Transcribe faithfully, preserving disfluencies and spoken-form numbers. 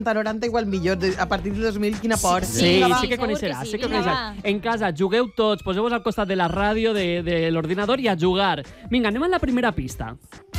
noranta igual millor, a partir del dos mil, quina por. Sí, Vinga, va, sí que segur coneixeràs, que sí, sí que vinga, coneixeràs. va. En casa, jugueu tots, poseu-vos al costat de la ràdio, de, de l'ordinador i a jugar. Vinga, anem a la primera pista.